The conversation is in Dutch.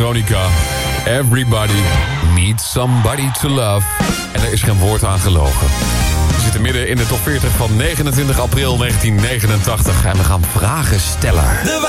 Veronica. Everybody needs somebody to love. En er is geen woord aan gelogen. We zitten midden in de top 40 van 29 april 1989. En we gaan vragen stellen.